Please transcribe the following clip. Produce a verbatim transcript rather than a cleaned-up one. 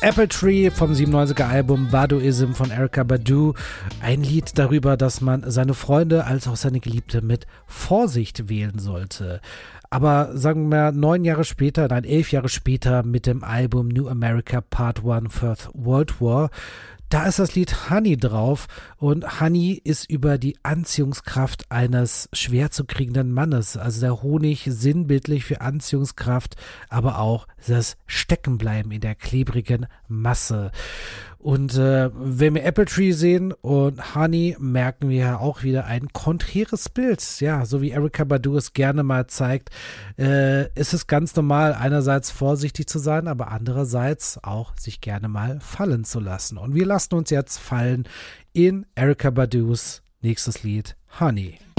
Apple Tree vom siebenundneunziger Album Baduizm von Erykah Badu. Ein Lied darüber, dass man seine Freunde als auch seine Geliebte mit Vorsicht wählen sollte. Aber sagen wir neun Jahre später, nein, elf Jahre später mit dem Album New America Part eins First World War, da ist das Lied Honey drauf und Honey ist über die Anziehungskraft eines schwer zu kriegenden Mannes. Also der Honig sinnbildlich für Anziehungskraft, aber auch das Steckenbleiben in der klebrigen Masse. Und äh, wenn wir Apple Tree sehen und Honey, merken wir ja auch wieder ein konträres Bild. Ja, so wie Erykah Badu es gerne mal zeigt, äh, ist es ganz normal, einerseits vorsichtig zu sein, aber andererseits auch sich gerne mal fallen zu lassen. Und wir lassen uns jetzt fallen in Erykah Badus nächstes Lied, Honey.